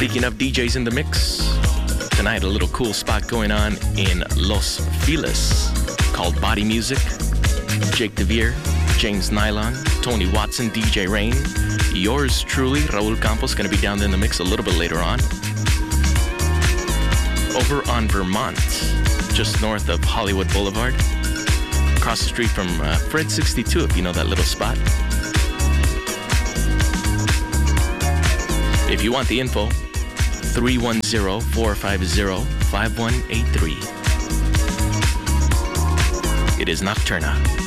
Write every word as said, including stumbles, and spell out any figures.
Speaking of D Js in the mix, tonight a little cool spot going on in Los Feliz called Body Music. Jake DeVere, James Nylon, Tony Watson, D J Rain. Yours truly, Raul Campos, going to be down there in the mix a little bit later on. Over on Vermont, just north of Hollywood Boulevard, across the street from uh, Fred sixty-two, if you know that little spot. If you want the info, three one zero, four five zero, five one eight three. It is Nocturna.